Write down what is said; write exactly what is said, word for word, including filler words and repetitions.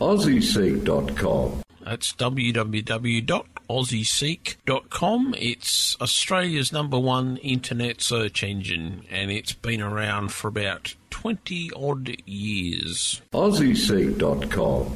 aussie seek dot com. That's w w w dot aussie seek dot com. It's Australia's number one internet search engine, and it's been around for about twenty odd years. aussie seek dot com.